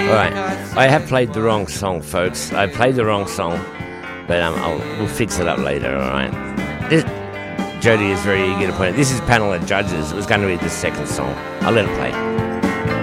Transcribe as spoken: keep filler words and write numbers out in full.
All right, I have played the wrong song, folks. I played the wrong song, but um, I'll, we'll fix it up later, all right? This, Jody is very eager to point out. This is Panel of Judges. It was going to be the second song. I'll let it play.